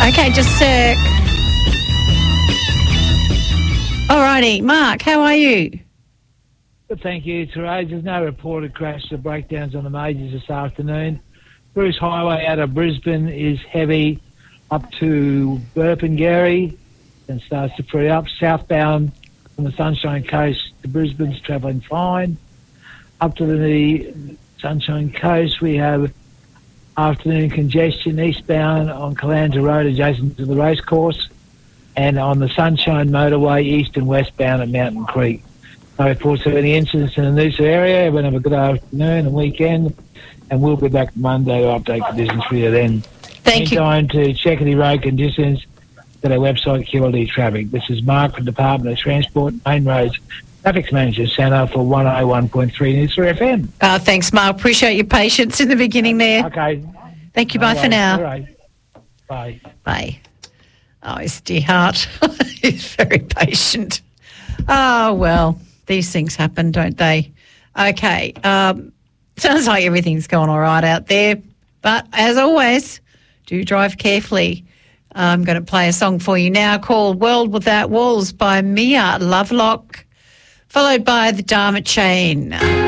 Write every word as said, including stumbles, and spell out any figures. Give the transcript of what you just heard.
Okay, just a sec. Alrighty, Mark, how are you? Good, thank you, Therese. There's no reported crashes or breakdowns on the majors this afternoon. Bruce Highway out of Brisbane is heavy up to Burpengary and starts to free up. Southbound from the Sunshine Coast to Brisbane's travelling fine. Up to the Sunshine Coast, we have afternoon congestion eastbound on Calandra Road adjacent to the racecourse, and on the Sunshine Motorway east and westbound at Mountain Creek. No reports of any incidents in the Noosa area. Everyone have a good afternoon and weekend, and we'll be back Monday to update conditions for you then. Thank you. Meantime, to check the road conditions at our website, Q L D Traffic. This is Mark from Department of Transport, Main Roads, Traffic Manager Centre for one oh one point three Noosa F M. Uh, thanks, Mark. Appreciate your patience in the beginning there. Okay. Thank you. No Bye for worries. now. All right. Bye. Bye. Oh, his dear heart. He's very patient. Oh, well, these things happen, don't they? Okay. Um, sounds like everything's going all right out there. But as always, do drive carefully. I'm going to play a song for you now called World Without Walls by Mia Lovelock, followed by The Dharma Chain.